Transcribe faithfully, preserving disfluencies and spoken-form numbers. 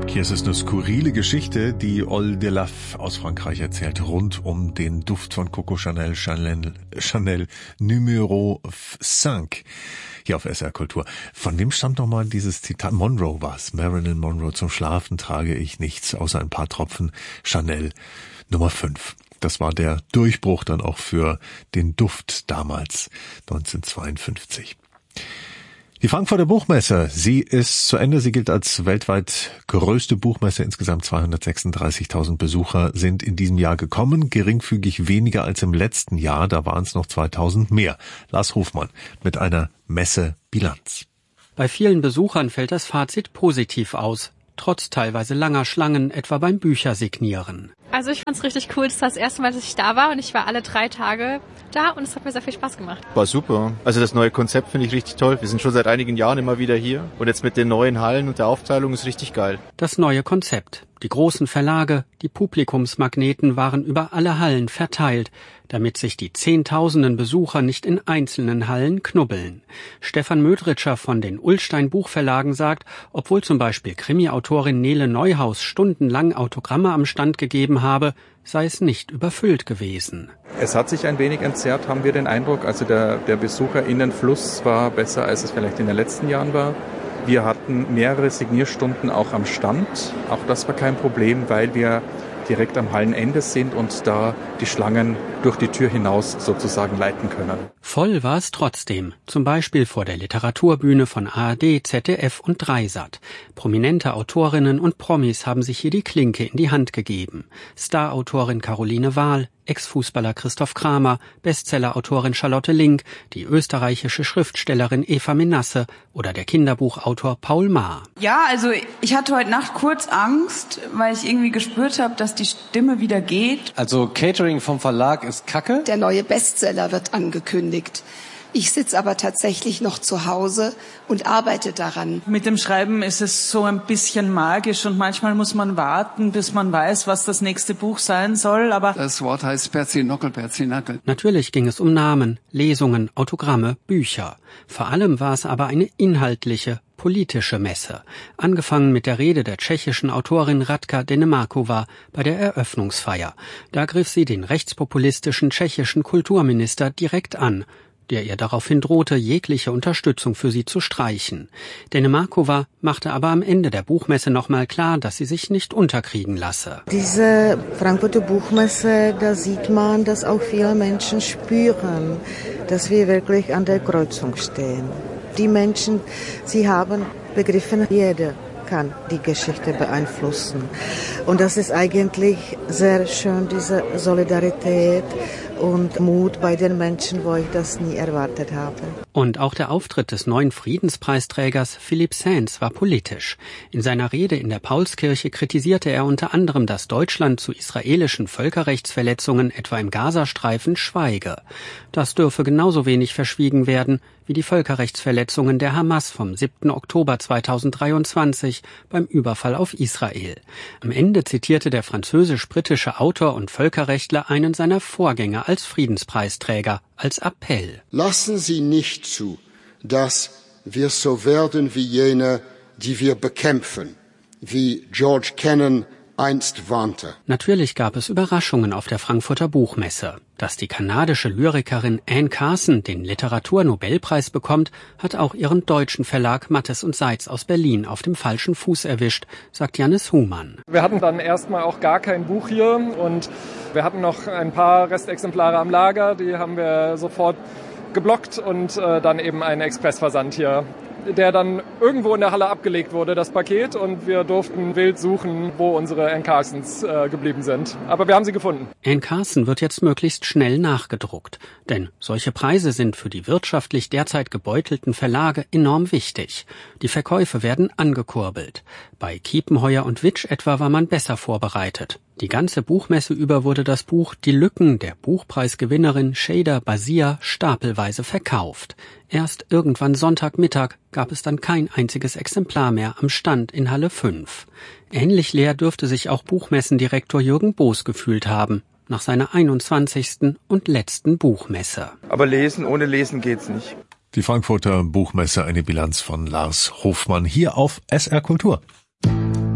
Hier ist es eine skurrile Geschichte, die Ol Delaf aus Frankreich erzählt, rund um den Duft von Coco Chanel, Chanel, Chanel Numero fünf, hier auf S R Kultur. Von dem stammt nochmal dieses Zitat, Monroe war's, Marilyn Monroe, zum Schlafen trage ich nichts, außer ein paar Tropfen Chanel Nummer fünf. Das war der Durchbruch dann auch für den Duft damals, neunzehnhundertzweiundfünfzig. Die Frankfurter Buchmesse, sie ist zu Ende. Sie gilt als weltweit größte Buchmesse. Insgesamt zweihundertsechsunddreißigtausend Besucher sind in diesem Jahr gekommen. Geringfügig weniger als im letzten Jahr. Da waren es noch zweitausend mehr. Lars Hofmann mit einer Messebilanz. Bei vielen Besuchern fällt das Fazit positiv aus. Trotz teilweise langer Schlangen, etwa beim Büchersignieren. Also ich fand's richtig cool. Das war das erste Mal, dass ich da war und ich war alle drei Tage da und es hat mir sehr viel Spaß gemacht. War super. Also das neue Konzept finde ich richtig toll. Wir sind schon seit einigen Jahren immer wieder hier und jetzt mit den neuen Hallen und der Aufteilung ist richtig geil. Das neue Konzept. Die großen Verlage, die Publikumsmagneten waren über alle Hallen verteilt, damit sich die Zehntausenden Besucher nicht in einzelnen Hallen knubbeln. Stefan Mödritscher von den Ullstein Buchverlagen sagt, obwohl zum Beispiel Krimi-Autorin Nele Neuhaus stundenlang Autogramme am Stand gegeben habe, sei es nicht überfüllt gewesen. Es hat sich ein wenig entzerrt, haben wir den Eindruck. Also der, der BesucherInnenfluss war besser, als es vielleicht in den letzten Jahren war. Wir hatten mehrere Signierstunden auch am Stand. Auch das war kein Problem, weil wir direkt am Hallenende sind und da die Schlangen durch die Tür hinaus sozusagen leiten können. Voll war es trotzdem, zum Beispiel vor der Literaturbühne von A R D, Z D F und Dreisat. Prominente Autorinnen und Promis haben sich hier die Klinke in die Hand gegeben. Starautorin Caroline Wahl, Ex-Fußballer Christoph Kramer, Bestsellerautorin Charlotte Link, die österreichische Schriftstellerin Eva Menasse oder der Kinderbuchautor Paul Maar. Ja, also ich hatte heute Nacht kurz Angst, weil ich irgendwie gespürt habe, dass die Stimme wieder geht. Also Catering vom Verlag ist Kacke. Der neue Bestseller wird angekündigt. Ich sitze aber tatsächlich noch zu Hause und arbeite daran. Mit dem Schreiben ist es so ein bisschen magisch und manchmal muss man warten, bis man weiß, was das nächste Buch sein soll. Aber das Wort heißt Perzinockel, Perzinackel. Natürlich ging es um Namen, Lesungen, Autogramme, Bücher. Vor allem war es aber eine inhaltliche, politische Messe. Angefangen mit der Rede der tschechischen Autorin Radka Denemarková bei der Eröffnungsfeier. Da griff sie den rechtspopulistischen tschechischen Kulturminister direkt an, der ihr daraufhin drohte, jegliche Unterstützung für sie zu streichen. Denemarková machte aber am Ende der Buchmesse nochmal klar, dass sie sich nicht unterkriegen lasse. Diese Frankfurter Buchmesse, da sieht man, dass auch viele Menschen spüren, dass wir wirklich an der Kreuzung stehen. Die Menschen, sie haben begriffen, jeder kann die Geschichte beeinflussen. Und das ist eigentlich sehr schön, diese Solidarität und Mut bei den Menschen, wo ich das nie erwartet habe. Und auch der Auftritt des neuen Friedenspreisträgers Philipp Sands war politisch. In seiner Rede in der Paulskirche kritisierte er unter anderem, dass Deutschland zu israelischen Völkerrechtsverletzungen etwa im Gazastreifen schweige. Das dürfe genauso wenig verschwiegen werden wie die Völkerrechtsverletzungen der Hamas vom siebten Oktober zweitausenddreiundzwanzig beim Überfall auf Israel. Am Ende zitierte der französisch-britische Autor und Völkerrechtler einen seiner Vorgänger als Friedenspreisträger als Appell. Lassen Sie nicht zu, dass wir so werden wie jene, die wir bekämpfen, wie George Kennan einst warnte. Natürlich gab es Überraschungen auf der Frankfurter Buchmesse. Dass die kanadische Lyrikerin Anne Carson den Literaturnobelpreis bekommt, hat auch ihren deutschen Verlag Mattes und Seitz aus Berlin auf dem falschen Fuß erwischt, sagt Jannis Humann. Wir hatten dann erstmal auch gar kein Buch hier und wir hatten noch ein paar Restexemplare am Lager, die haben wir sofort geblockt und äh, dann eben einen Expressversand hier, der dann irgendwo in der Halle abgelegt wurde, das Paket, und wir durften wild suchen, wo unsere Anne Carsons äh, geblieben sind. Aber wir haben sie gefunden. Anne Carson wird jetzt möglichst schnell nachgedruckt, denn solche Preise sind für die wirtschaftlich derzeit gebeutelten Verlage enorm wichtig. Die Verkäufe werden angekurbelt. Bei Kiepenheuer und Witsch etwa war man besser vorbereitet. Die ganze Buchmesse über wurde das Buch Die Lücken der Buchpreisgewinnerin Shada Basia stapelweise verkauft. Erst irgendwann Sonntagmittag gab es dann kein einziges Exemplar mehr am Stand in Halle fünf. Ähnlich leer dürfte sich auch Buchmessendirektor Jürgen Boos gefühlt haben, nach seiner einundzwanzigsten und letzten Buchmesse. Aber lesen, ohne Lesen geht's nicht. Die Frankfurter Buchmesse, eine Bilanz von Lars Hofmann hier auf S R Kultur.